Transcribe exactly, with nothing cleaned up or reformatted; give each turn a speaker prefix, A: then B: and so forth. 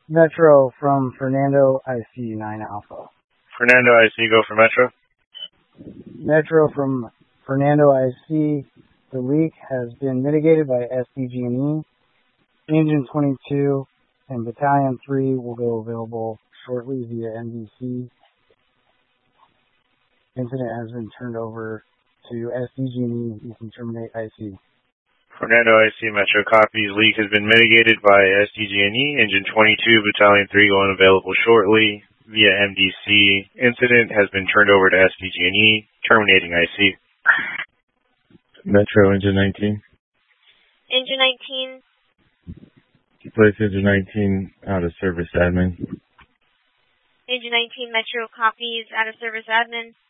A: Metro from Fernando, I C nine Alpha.
B: Fernando, I C, go for Metro.
A: Metro from Fernando, I C. The leak has been mitigated by S D G and E. Engine twenty-two and Battalion three will go available shortly via M D C. Incident has been turned over to S D G and E. You can terminate I C.
B: Fernando, I C, Metro copies. Leak has been mitigated by S D G and E. Engine twenty-two, Battalion three going available shortly via M D C. Incident has been turned over to S D G and E. Terminating I C.
C: Metro, Engine nineteen.
D: Engine nineteen.
C: Place Engine nineteen out of service admin.
D: Engine nineteen, Metro copies, out of service admin.